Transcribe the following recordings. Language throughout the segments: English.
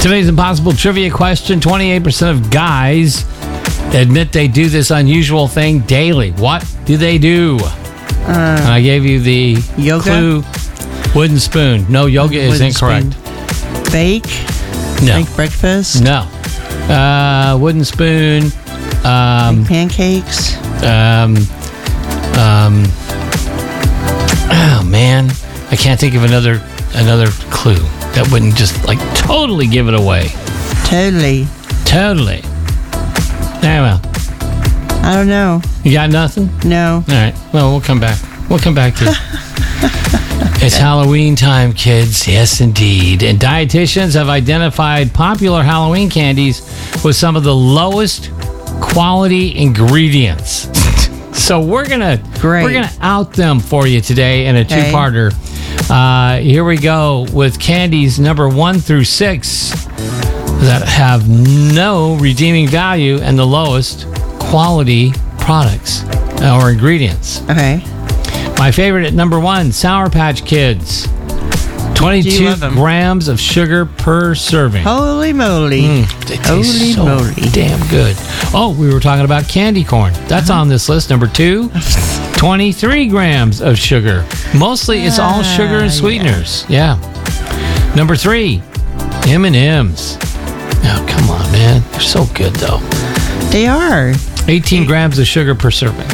Today's impossible trivia question. 28% of guys admit they do this unusual thing daily. What do they do? And I gave you the Yoga? clue. Wooden spoon. No, yoga is Wooden incorrect. spoon. Bake? No. Make breakfast? No. Wooden spoon. Make pancakes? Oh man, I can't think of another clue that wouldn't just like totally give it away. Totally. Well, I don't know. you got nothing? No. All right. Well, we'll come back. We'll come back to it. It's Halloween time, kids. Yes, indeed. And dietitians have identified popular Halloween candies with some of the lowest quality ingredients. So we're gonna out them for you today in a two-parter. Here we go with candies number 1 through 6 that have no redeeming value and the lowest quality products or ingredients. Okay. My favorite at number 1, Sour Patch Kids. 22 grams of sugar per serving. Holy moly. They taste so moly. damn good. Oh, we were talking about candy corn. That's on this list. Number 2, 23 grams of sugar. Mostly it's all sugar and sweeteners. Yeah. Number 3, M&M's. Oh, come on, man. They're so good, though. They are. 18 grams of sugar per serving.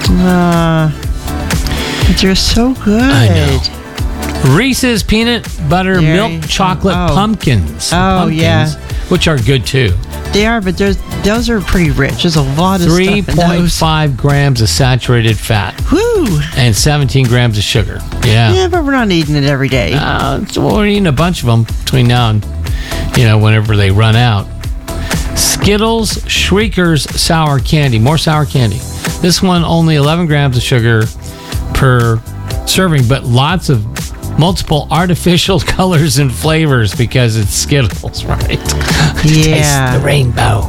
They're so good. I know. Reese's Peanut Butter Milk Chocolate Pumpkins. Yeah. Which are good, too. They are, but those are pretty rich. There's a lot of stuff in those. 3.5 grams of saturated fat. Woo! And 17 grams of sugar. Yeah. Yeah, but we're not eating it every day. So we're eating a bunch of them between now and, whenever they run out. Skittles Shriekers Sour Candy. More sour candy. This one only 11 grams of sugar per serving, but lots of multiple artificial colors and flavors because it's Skittles, right? Yeah. Taste the rainbow.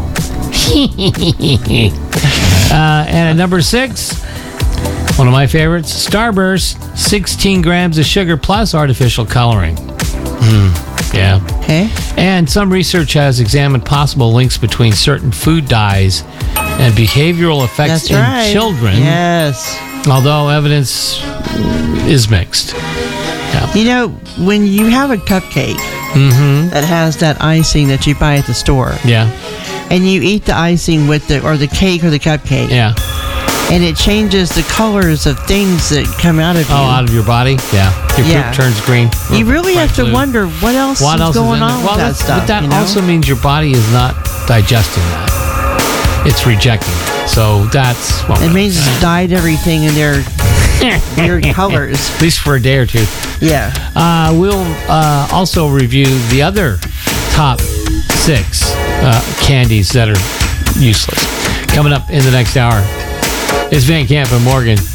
And at number 6, one of my favorites, Starburst, 16 grams of sugar plus artificial coloring. Yeah. Okay. And some research has examined possible links between certain food dyes and behavioral effects in children. Yes. Although evidence is mixed. Yeah. When you have a cupcake that has that icing that you buy at the store. Yeah. And you eat the icing with the cake or the cupcake. Yeah. And it changes the colors of things that come out of you. Oh, out of your body? Yeah. Your poop turns green. You really have to wonder what else is going on with that stuff. But that also means your body is not digesting that. It's rejecting it. So that's what it means it's dyed everything in their weird colors. At least for a day or two. Yeah. We'll also review the other top 6 candies that are useless. Coming up in the next hour. It's Van Camp and Morgan.